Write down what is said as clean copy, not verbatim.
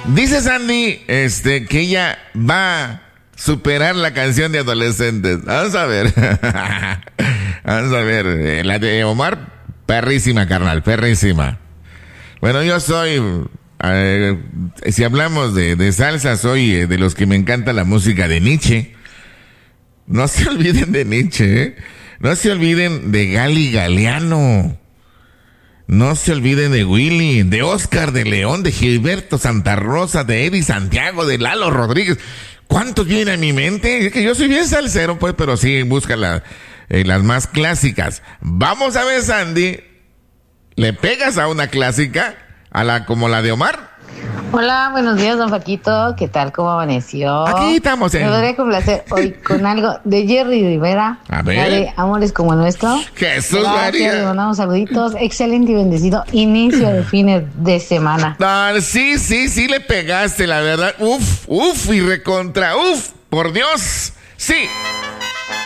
Dice Sandy, que ella va a superar la canción de adolescentes. Vamos a ver. Vamos a ver. La de Omar, perrísima, carnal, perrísima. Bueno, yo soy, si hablamos de salsa, soy de los que me encanta la música de Nietzsche. No se olviden de Nietzsche, ¿eh? No se olviden de Gali Galeano. No se olviden de Willy, de Oscar de León, de Gilberto Santa Rosa, de Eddie Santiago, de Lalo Rodríguez. ¿Cuántos vienen a mi mente? Es que yo soy bien salsero, pues, pero sí, busca las más clásicas. Vamos a ver, Sandy. ¿Le pegas a una clásica? Como la de Omar. Hola, buenos días, don Paquito. ¿Qué tal? ¿Cómo amaneció? Aquí estamos. Me podría complacer hoy con algo de Jerry Rivera. A ver. La de Amores como Nuestro. Jesús María. Le María. mandamos saluditos. Excelente y bendecido inicio de fines de semana. Sí le pegaste, la verdad. Uf, y recontra, por Dios. Sí.